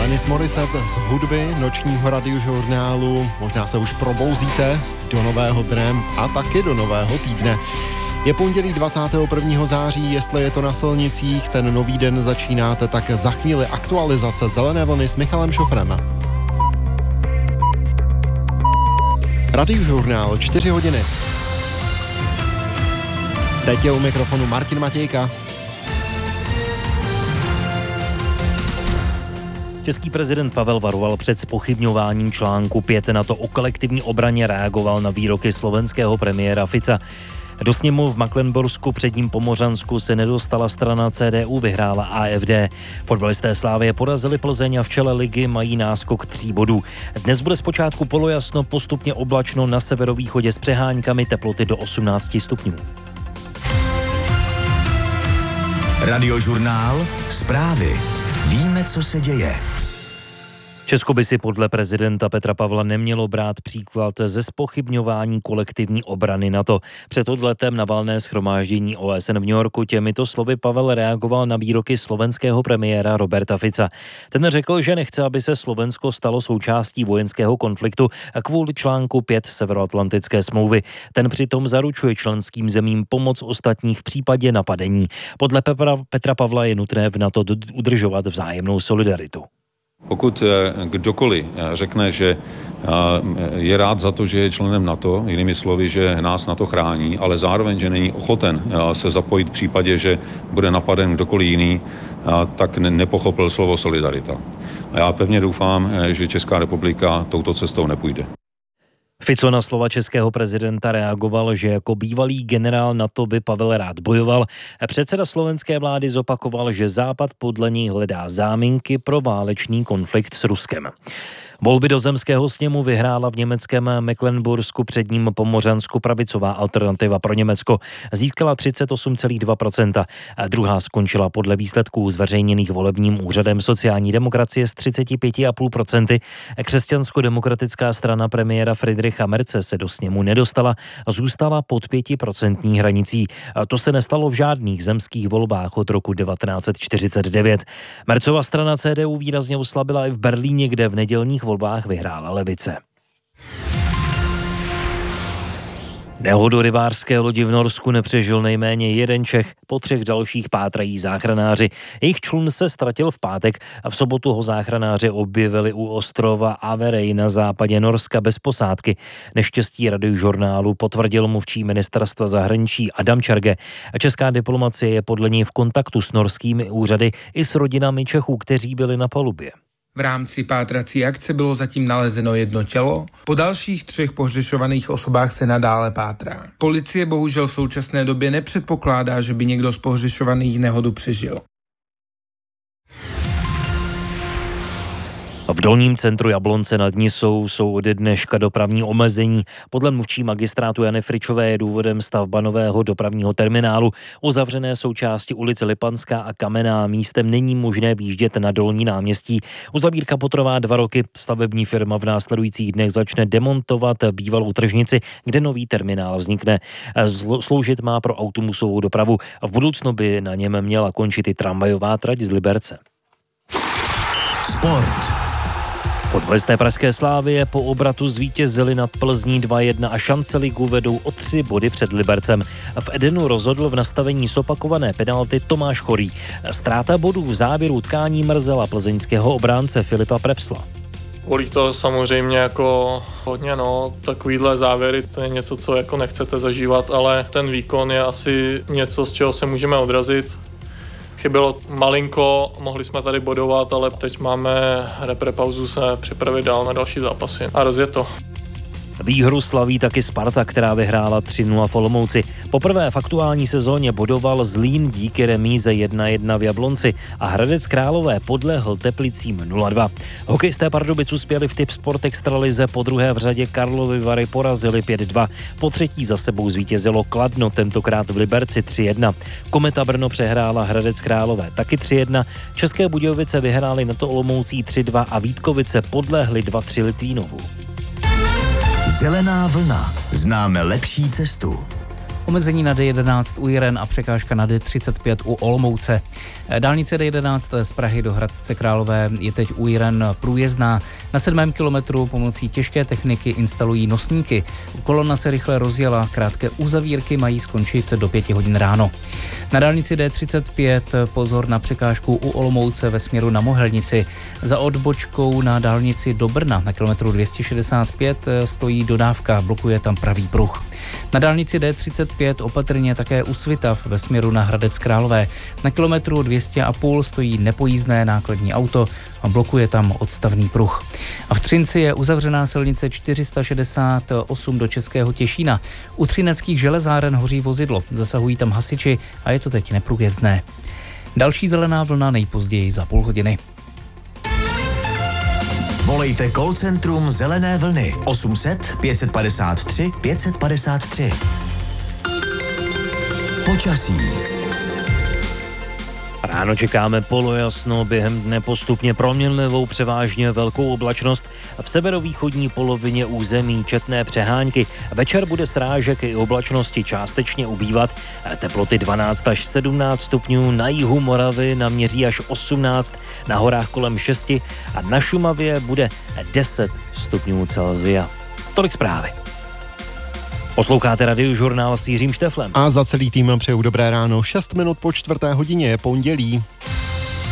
Alanis Morissette z hudby nočního radiožurnálu. Možná se už probouzíte do nového dne a taky do nového týdne. Je pondělí 21. září, jestli je to na silnicích, ten nový den začínáte, tak za chvíli aktualizace Zelené vlny s Michalem Šofrem. Radiožurnál 4 hodiny. Teď je u mikrofonu Martin Matějka. Český prezident Pavel varoval před zpochybňováním článku 5. NATO o kolektivní obraně, reagoval na výroky slovenského premiéra Fica. Do sněmu v Mecklenbursku předním Pomořansku se nedostala strana CDU, vyhrála AfD. Fotbalisté Slavie porazili Plzeň a v čele ligy mají náskok 3 bodů. Dnes bude zpočátku polojasno, postupně oblačno, na severovýchodě s přeháňkami, teploty do 18 stupňů. Radiožurnál, zprávy. Víme, co se děje. Česko by si podle prezidenta Petra Pavla nemělo brát příklad ze zpochybňování kolektivní obrany NATO. Před odletem na valné shromáždění OSN v New Yorku těmito slovy Pavel reagoval na výroky slovenského premiéra Roberta Fica. Ten řekl, že nechce, aby se Slovensko stalo součástí vojenského konfliktu kvůli článku 5 Severoatlantické smlouvy. Ten přitom zaručuje členským zemím pomoc ostatních v případě napadení. Podle Petra Pavla je nutné v NATO udržovat vzájemnou solidaritu. Pokud kdokoliv řekne, že je rád za to, že je členem NATO, jinými slovy, že nás NATO chrání, ale zároveň, že není ochoten se zapojit v případě, že bude napaden kdokoliv jiný, tak nepochopil slovo solidarita. A já pevně doufám, že Česká republika touto cestou nepůjde. Fico na slova českého prezidenta reagoval, že jako bývalý generál NATO by Pavel rád bojoval. Předseda slovenské vlády zopakoval, že Západ podle něj hledá záminky pro válečný konflikt s Ruskem. Volby do zemského sněmu vyhrála v německém Mecklenbursku předním Pomořansku pravicová Alternativa pro Německo. Získala 38,2%. Druhá skončila podle výsledků zveřejněných volebním úřadem sociální demokracie s 35,5%. Křesťansko-demokratická strana premiéra Friedricha Merze se do sněmu nedostala, zůstala pod 5% hranicí. To se nestalo v žádných zemských volbách od roku 1949. Merzova strana CDU výrazně oslabila i v Berlíně, kde v nedělních volbách vyhrála levice. Nehodu rybářské lodi v Norsku nepřežil nejméně jeden Čech, po 3 dalších pátrají záchranáři. Jejich člun se ztratil v pátek a v sobotu ho záchranáři objevili u ostrova Averey na západě Norska bez posádky. Neštěstí Radiožurnálu potvrdil mluvčí ministerstva zahraničí Adam Čerge. Česká diplomacie je podle něj v kontaktu s norskými úřady i s rodinami Čechů, kteří byli na palubě. V rámci pátrací akce bylo zatím nalezeno 1 tělo, po dalších 3 pohřešovaných osobách se nadále pátrá. Policie bohužel v současné době nepředpokládá, že by někdo z pohřešovaných nehodu přežil. V Dolním centru Jablonce nad Nisou jsou ode dneška dopravní omezení. Podle mluvčí magistrátu Jany Fričové je důvodem stavba nového dopravního terminálu. Uzavřené jsou části ulice Lipanská a Kamenná. Místem není možné výjíždět na Dolní náměstí. Uzavírka potrvá 2 roky. Stavební firma v následujících dnech začne demontovat bývalou tržnici, kde nový terminál vznikne. Sloužit má pro autobusovou dopravu. V budoucnu by na něm měla končit i tramvajová trať z Liberce. Sport. Fotbalisté pražské Slavie po obratu zvítězili nad Plzní 2-1 a šance ligu vedou o 3 body před Libercem. V Edenu rozhodl v nastavení zopakované penalty Tomáš Chorý. Ztráta bodů v závěru utkání mrzela plzeňského obránce Filipa Prepsla. Bolí to samozřejmě jako hodně, takovýhle závěry, to je něco, co jako nechcete zažívat, ale ten výkon je asi něco, z čeho se můžeme odrazit. Chybělo malinko, mohli jsme tady bodovat, ale teď máme reprepauzu se připravit dál na další zápasy a rozjet to. Výhru slaví taky Sparta, která vyhrála 3-0 v Olomouci. Poprvé v aktuální sezóně bodoval Zlín díky remíze 1-1 v Jablonci a Hradec Králové podlehl Teplicím 0-2. Hokejisté Pardubic uspěli v Tipsport extralize, po druhé v řadě Karlovy Vary porazili 5-2. Po třetí za sebou zvítězilo Kladno, tentokrát v Liberci 3-1. Kometa Brno přehrála Hradec Králové taky 3-1. České Budějovice vyhrály na to Olomoucí 3-2 a Vítkovice podlehly 2-3 Litvínovu. Zelená vlna. Známe lepší cestu. Omezení na D11 u Jiren a překážka na D35 u Olomouce. Dálnice D11 z Prahy do Hradce Králové je teď u Jiren průjezdná. Na 7. kilometru pomocí těžké techniky instalují nosníky. Kolona se rychle rozjela, krátké uzavírky mají skončit do 5 hodin ráno. Na dálnici D35 pozor na překážku u Olomouce ve směru na Mohelnici. Za odbočkou na dálnici do Brna na kilometru 265 stojí dodávka, blokuje tam pravý pruh. Na dálnici D35 opatrně také u Svitav ve směru na Hradec Králové. Na kilometru 200,5 stojí nepojízdné nákladní auto a blokuje tam odstavný pruh. A v Třinci je uzavřená silnice 468 do Českého Těšína. U třineckých železáren hoří vozidlo, zasahují tam hasiči a je to teď neprůjezdné. Další zelená vlna nejpozději za půl hodiny. Volejte call centrum Zelené vlny 800 553 553. Počasí. Ráno čekáme polojasno, během dne postupně proměnlivou převážně velkou oblačnost, v severovýchodní polovině území četné přehánky. Večer bude srážek i oblačnosti částečně ubývat, teploty 12 až 17 stupňů, na jihu Moravy naměří až 18, na horách kolem 6 a na Šumavě bude 10 stupňů Celsia. Tolik zprávy. Posloucháte Radiožurnál s Jiřím Šteflem. A za celý tým přeju dobré ráno. 6 minut po 4. hodině je pondělí.